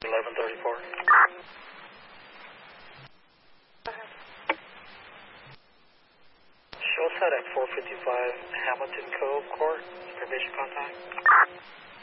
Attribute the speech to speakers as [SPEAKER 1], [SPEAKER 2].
[SPEAKER 1] 1134. Show set at 455 Hamilton Cove Court. Information contact.